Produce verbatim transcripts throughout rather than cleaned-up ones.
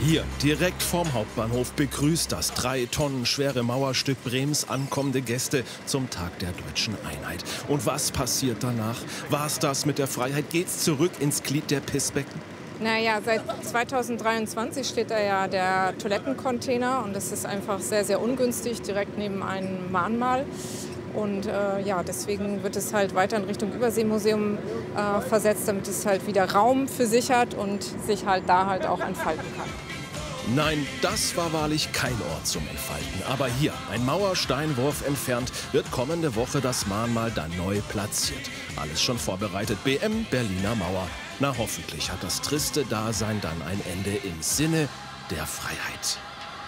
Hier, direkt vorm Hauptbahnhof, begrüßt das drei Tonnen schwere Mauerstück Brems ankommende Gäste zum Tag der deutschen Einheit. Und was passiert danach? War's das mit der Freiheit? Geht's zurück ins Glied der Pissbecken? Naja, seit zweitausenddreiundzwanzig steht da ja der Toilettencontainer und das ist einfach sehr, sehr ungünstig, direkt neben einem Mahnmal. Und äh, ja, deswegen wird es halt weiter in Richtung Überseemuseum äh, versetzt, damit es halt wieder Raum für sich hat und sich halt da halt auch entfalten kann. Nein, das war wahrlich kein Ort zum Entfalten. Aber hier, ein Mauersteinwurf entfernt, wird kommende Woche das Mahnmal dann neu platziert. Alles schon vorbereitet. B M Berliner Mauer. Na, hoffentlich hat das triste Dasein dann ein Ende im Sinne der Freiheit.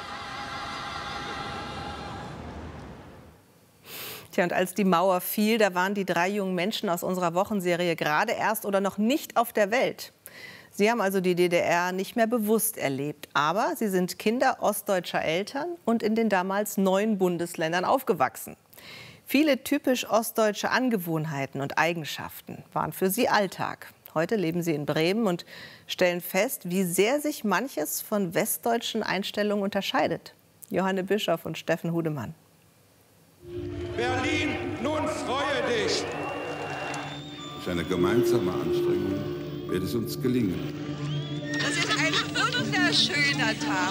Tja, und als die Mauer fiel, da waren die drei jungen Menschen aus unserer Wochenserie gerade erst oder noch nicht auf der Welt. Sie haben also die D D R nicht mehr bewusst erlebt. Aber sie sind Kinder ostdeutscher Eltern und in den damals neun Bundesländern aufgewachsen. Viele typisch ostdeutsche Angewohnheiten und Eigenschaften waren für sie Alltag. Heute leben sie in Bremen und stellen fest, wie sehr sich manches von westdeutschen Einstellungen unterscheidet. Johanne Bischoff und Steffen Hudemann. Berlin, nun freue dich! Durch eine gemeinsame Anstrengung wird es uns gelingen. Das ist ein wunderschöner Tag.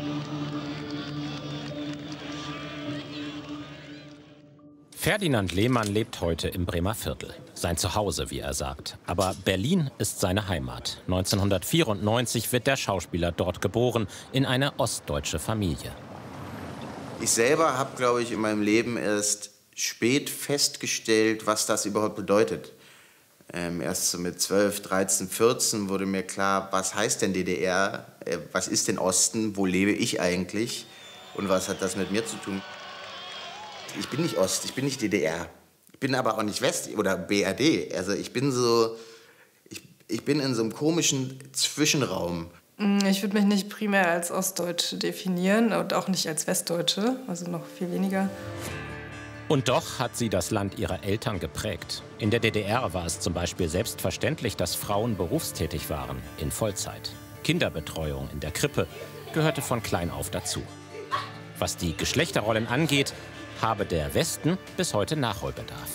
Ferdinand Lehmann lebt heute im Bremer Viertel. Sein Zuhause, wie er sagt. Aber Berlin ist seine Heimat. neunzehnhundertvierundneunzig wird der Schauspieler dort geboren, in eine ostdeutsche Familie. Ich selber habe, glaube ich, in meinem Leben erst spät festgestellt, was das überhaupt bedeutet. Ähm, erst so mit zwölf, dreizehn, vierzehn wurde mir klar, was heißt denn D D R, äh, was ist denn Osten, wo lebe ich eigentlich und was hat das mit mir zu tun. Ich bin nicht Ost, ich bin nicht D D R, ich bin aber auch nicht West oder B R D. Also ich bin so, ich, ich bin in so einem komischen Zwischenraum. Ich würde mich nicht primär als Ostdeutsche definieren und auch nicht als Westdeutsche, also noch viel weniger. Und doch hat sie das Land ihrer Eltern geprägt. In der D D R war es zum Beispiel selbstverständlich, dass Frauen berufstätig waren, in Vollzeit. Kinderbetreuung in der Krippe gehörte von klein auf dazu. Was die Geschlechterrollen angeht, habe der Westen bis heute Nachholbedarf.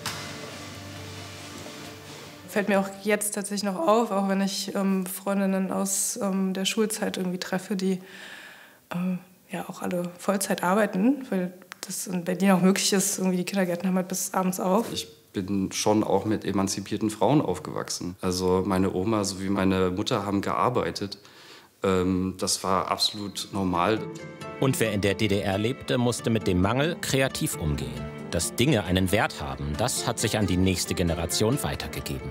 Fällt mir auch jetzt tatsächlich noch auf, auch wenn ich ähm, Freundinnen aus ähm, der Schulzeit irgendwie treffe, die ähm, ja auch alle Vollzeit arbeiten, weil das in Berlin auch möglich ist. Irgendwie die Kindergärten haben halt bis abends auf. Ich bin schon auch mit emanzipierten Frauen aufgewachsen. Also meine Oma sowie meine Mutter haben gearbeitet. Ähm, das war absolut normal. Und wer in der D D R lebte, musste mit dem Mangel kreativ umgehen. Dass Dinge einen Wert haben, das hat sich an die nächste Generation weitergegeben.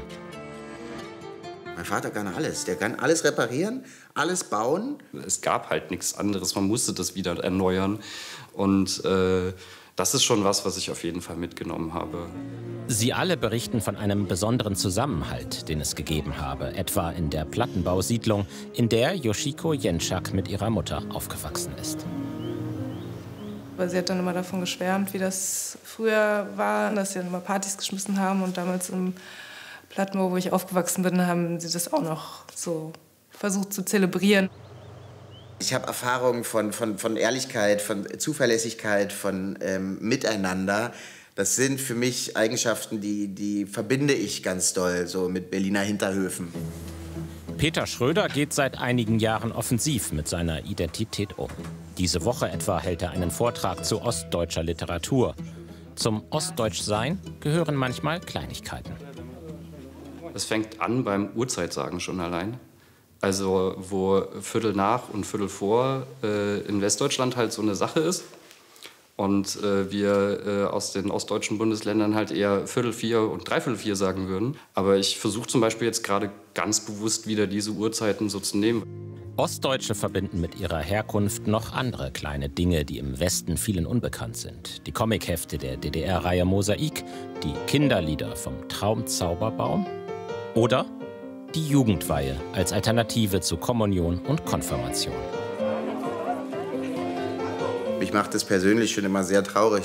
Mein Vater kann alles. Der kann alles reparieren, alles bauen. Es gab halt nichts anderes. Man musste das wieder erneuern. Und äh, das ist schon was, was ich auf jeden Fall mitgenommen habe. Sie alle berichten von einem besonderen Zusammenhalt, den es gegeben habe. Etwa in der Plattenbausiedlung, in der Yoshiko Jenczak mit ihrer Mutter aufgewachsen ist. Weil sie hat dann immer davon geschwärmt, wie das früher war, dass sie dann immer Partys geschmissen haben. Und damals im Plattenbau, wo ich aufgewachsen bin, haben sie das auch noch so versucht zu zelebrieren. Ich habe Erfahrungen von, von, von Ehrlichkeit, von Zuverlässigkeit, von ähm, Miteinander. Das sind für mich Eigenschaften, die, die verbinde ich ganz doll so mit Berliner Hinterhöfen. Peter Schröder geht seit einigen Jahren offensiv mit seiner Identität um. Diese Woche etwa hält er einen Vortrag zu ostdeutscher Literatur. Zum Ostdeutschsein gehören manchmal Kleinigkeiten. Es fängt an beim Uhrzeitsagen schon allein. Also wo Viertel nach und Viertel vor äh, in Westdeutschland halt so eine Sache ist. Und äh, wir äh, aus den ostdeutschen Bundesländern halt eher Viertel vier und Dreiviertel vier sagen würden. Aber ich versuche zum Beispiel jetzt gerade ganz bewusst wieder diese Uhrzeiten so zu nehmen. Ostdeutsche verbinden mit ihrer Herkunft noch andere kleine Dinge, die im Westen vielen unbekannt sind. Die Comichefte der D D R-Reihe Mosaik, die Kinderlieder vom Traumzauberbaum oder die Jugendweihe als Alternative zu Kommunion und Konfirmation. Mich macht das persönlich schon immer sehr traurig,